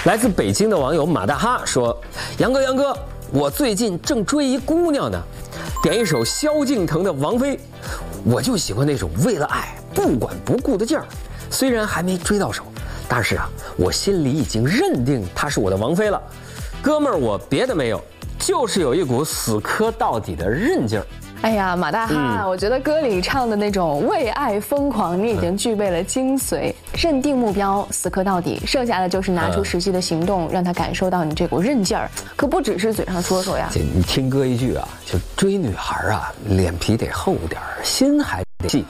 来自北京的网友马大哈说：“杨哥，我最近正追一姑娘呢，点一首萧敬腾的《王菲》，我就喜欢那种为了爱不管不顾的劲儿。虽然还没追到手，但是啊，我心里已经认定她是我的王菲了。哥们儿，我别的没有，就是有一股死磕到底的韧劲儿。” 哎呀，马大哈，我觉得歌里唱的那种为爱疯狂，你已经具备了精髓。认定目标，死磕到底，剩下的就是拿出实际的行动，让他感受到你这股韧劲儿。可不只是嘴上说说呀。 你听哥一句啊，就追女孩啊，脸皮得厚点儿，心还得细。